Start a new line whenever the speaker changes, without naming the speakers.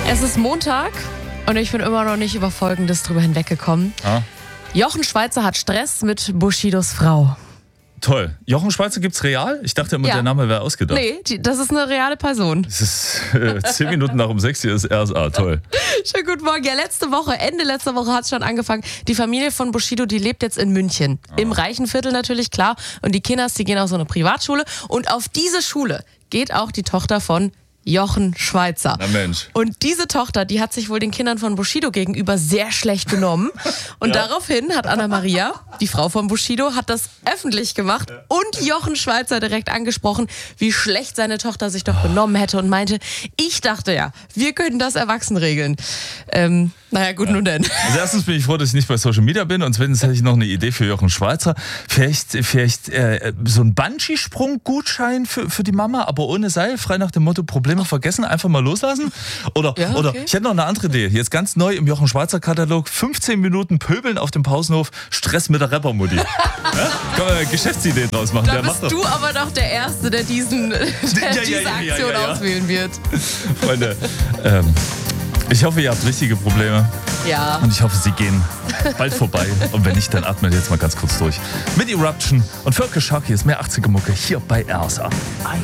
Es ist Montag und ich bin immer noch nicht über Folgendes drüber hinweggekommen. Jochen Schweizer hat Stress mit Bushidos Frau.
Toll. Jochen Schweizer gibt's real? Ich dachte immer,
Ja.
der Name wäre ausgedacht.
Nee, das ist eine reale Person.
Es ist 10 Minuten nach um 6 hier ist RSA. Toll.
Schönen guten Morgen. Ja, Ende letzter Woche hat es schon angefangen. Die Familie von Bushido, die lebt jetzt in München. Im reichen Viertel natürlich, klar. Und die Kinders, die gehen auf so eine Privatschule. Und auf diese Schule geht auch die Tochter von Jochen Schweizer.
Na Mensch.
Und diese Tochter, die hat sich wohl den Kindern von Bushido gegenüber sehr schlecht benommen. Und daraufhin hat Anna-Maria, die Frau von Bushido, hat das öffentlich gemacht und Jochen Schweizer direkt angesprochen, wie schlecht seine Tochter sich doch benommen hätte und meinte, ich dachte ja, wir könnten das erwachsen regeln. Naja, gut, nun denn.
Also erstens bin ich froh, dass ich nicht bei Social Media bin und zweitens hätte ich noch eine Idee für Jochen Schweizer. Vielleicht so ein Bungee-Sprung-Gutschein für die Mama, aber ohne Seil, frei nach dem Motto Probleme vergessen, einfach mal loslassen. Oder ich hätte noch eine andere Idee. Jetzt ganz neu im Jochen Schweizer Katalog, 15 Minuten Pöbeln auf dem Pausenhof, Stress mit der Rappermutti. Kann man eine Geschäftsidee draus machen.
Da bist du aber doch der Erste, der diese Aktion auswählen wird.
Freunde, ich hoffe, ihr habt richtige Probleme.
Ja.
Und ich hoffe, sie gehen bald vorbei. Und wenn nicht, dann atmet jetzt mal ganz kurz durch. Mit Eruption und Völker Sharky ist mehr 80er Mucke hier bei RSA.